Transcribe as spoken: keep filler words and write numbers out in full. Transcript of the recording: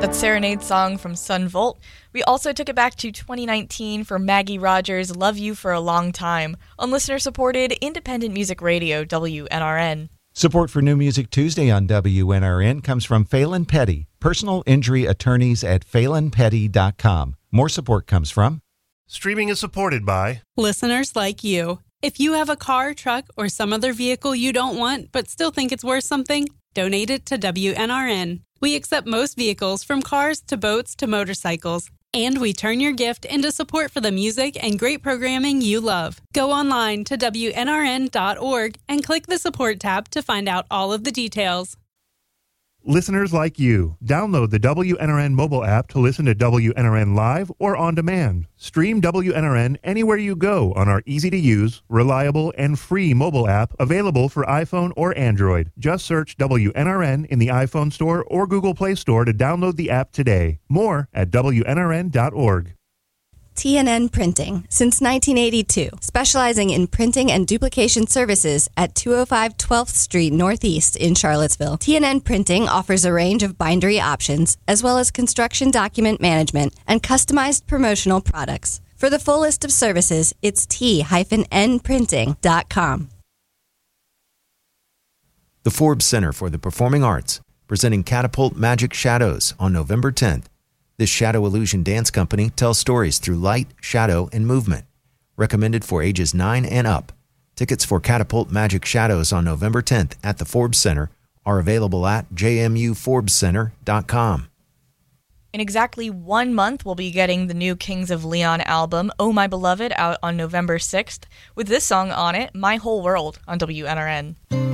That Serenade song from Sun Volt. We also took it back to twenty nineteen for Maggie Rogers' Love You for a Long Time on listener-supported independent music radio W N R N. Support for New Music Tuesday on W N R N comes from Phelan Petty, personal injury attorneys at phelan petty dot com. More support comes from... Streaming is supported by... listeners like you. If you have a car, truck, or some other vehicle you don't want but still think it's worth something, donate it to W N R N. We accept most vehicles, from cars to boats to motorcycles. And we turn your gift into support for the music and great programming you love. Go online to W N R N dot org and click the support tab to find out all of the details. Listeners like you, download the W N R N mobile app to listen to W N R N live or on demand. Stream W N R N anywhere you go on our easy-to-use, reliable, and free mobile app available for iPhone or Android. Just search W N R N in the iPhone Store or Google Play Store to download the app today. More at W N R N dot org. T N N Printing, since nineteen eighty-two, specializing in printing and duplication services at two oh five twelfth Street Northeast in Charlottesville. T N N Printing offers a range of bindery options, as well as construction document management and customized promotional products. For the full list of services, it's T N printing dot com. The Forbes Center for the Performing Arts, presenting Catapult Magic Shadows on November tenth. This shadow illusion dance company tells stories through light, shadow, and movement. Recommended for ages nine and up. Tickets for Catapult Magic Shadows on November tenth at the Forbes Center are available at j m u forbes center dot com. In exactly one month, we'll be getting the new Kings of Leon album, Oh My Beloved, out on November sixth, with this song on it, My Whole World, on W N R N.